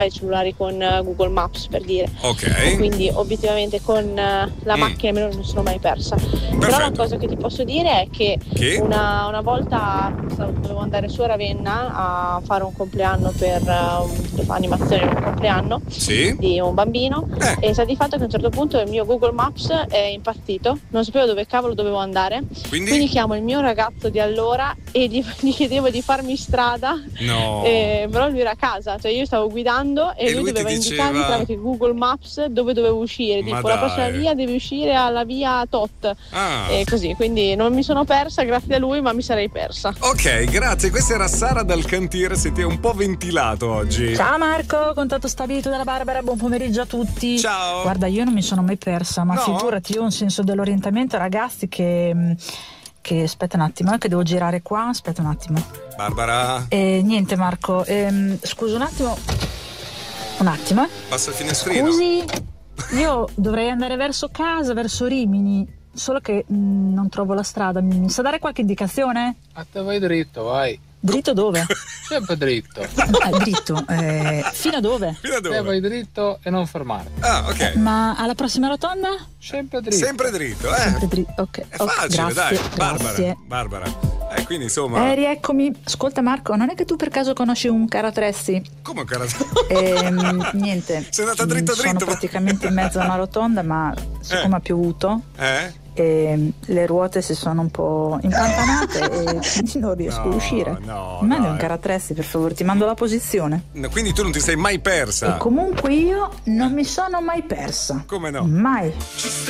i cellulari con Google Maps, per dire. Ok. Quindi obiettivamente con la macchina me non sono mai persa. Però la cosa che ti posso dire è che una volta dovevo andare su a Ravenna a fare un compleanno per animazione di un compleanno di un bambino e sta di fatto che a un certo punto il mio Google Maps è impazzito, non sapevo dove cavolo dovevo andare, quindi chiamo il mio ragazzo di allora e gli chiedevo di farmi strada, però lui era a casa, cioè io stavo guidando e lui doveva indicarmi tramite Google Maps dove dovevo uscire, tipo la prossima via devi uscire alla via Tot e così, quindi non mi sono persa grazie a lui, ma mi sarei persa. Ok, grazie, questa era Sara dal cantiere, siete un po' ventilato oggi. Ciao Marco, contatto stabilito dalla Barbara, buon pomeriggio a tutti. Ciao. Guarda, io non mi sono mai persa, ma figurati, io ho un senso dell'orientamento, ragazzi, che aspetta un attimo, che devo girare qua, aspetta un attimo. Barbara. Niente Marco, scusa un attimo. Passa il finestrino. Scusi, io dovrei andare verso casa, verso Rimini, solo che non trovo la strada. Mi sa dare qualche indicazione? A te vai dritto, vai. Dritto dove? Sempre dritto. Dritto. Fino a dove? Fino a dove? Te vai dritto e non fermarti. Ah, ok. Ma alla prossima rotonda? Sempre dritto. Sempre dritto, Sempre dritto, ok. È facile, grazie, dai. Barbara. Quindi insomma. Rieccomi. Ascolta Marco, non è che tu per caso conosci un caratressi? Come un caratressi? Niente. Sei andata dritto. Sono praticamente in mezzo a una rotonda, ma siccome ha piovuto. E le ruote si sono un po' impantanate e non riesco a uscire. Mandi un caratressi, per favore, ti mando la posizione. Quindi tu non ti sei mai persa? E comunque io non mi sono mai persa. Come no? Mai.